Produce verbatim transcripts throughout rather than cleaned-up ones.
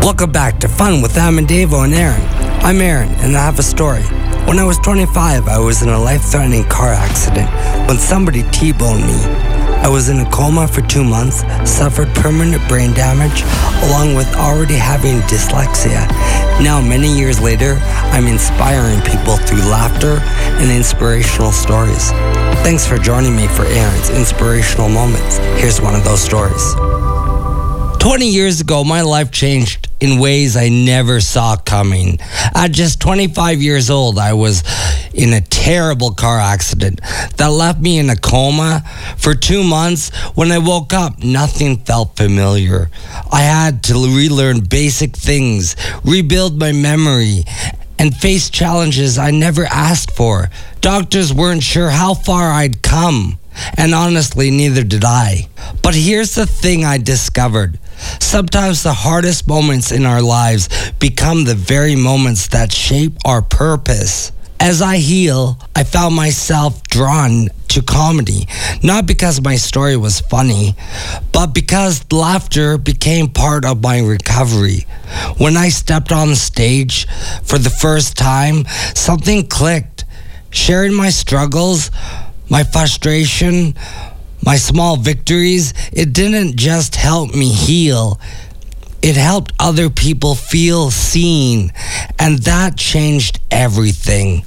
Welcome back to Fun with Am and Davo and Aaron. I'm Aaron, and I have a story. When I was twenty-five, I was in a life-threatening car accident when somebody T-boned me. I was in a coma for two months, suffered permanent brain damage, along with already having dyslexia. Now, many years later, I'm inspiring people through laughter and inspirational stories. Thanks for joining me for Aaron's Inspirational Moments. Here's one of those stories. twenty years ago, my life changed in ways I never saw coming. At just twenty-five years old, I was in a terrible car accident that left me in a coma for two months. When I woke up, nothing felt familiar. I had to relearn basic things, rebuild my memory, and face challenges I never asked for. Doctors weren't sure how far I'd come, and honestly, neither did I. But here's the thing I discovered. Sometimes the hardest moments in our lives become the very moments that shape our purpose. As I heal, I found myself drawn to comedy, not because my story was funny, but because laughter became part of my recovery. When I stepped on stage for the first time, something clicked. Sharing my struggles, my frustration, my small victories, it didn't just help me heal. It helped other people feel seen, and that changed everything.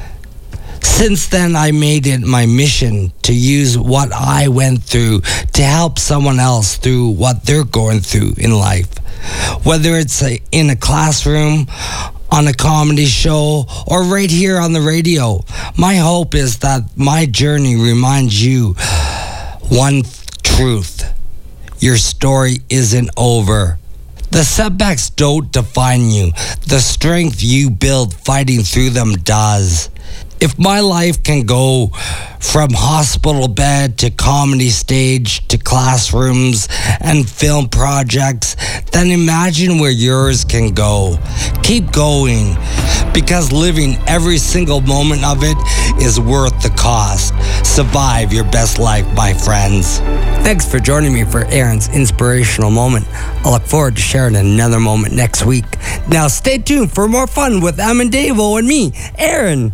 Since then, I made it my mission to use what I went through to help someone else through what they're going through in life. Whether it's a, in a classroom, on a comedy show, or right here on the radio, my hope is that my journey reminds you one truth: your story isn't over. The setbacks don't define you. The strength you build fighting through them does. If my life can go from hospital bed to comedy stage to classrooms and film projects, then imagine where yours can go. Keep going, because living every single moment of it is worth the cost. Survive your best life, my friends. Thanks for joining me for Aaron's Inspirational Moment. I look forward to sharing another moment next week. Now stay tuned for more fun with Am and Davo and me, Aaron.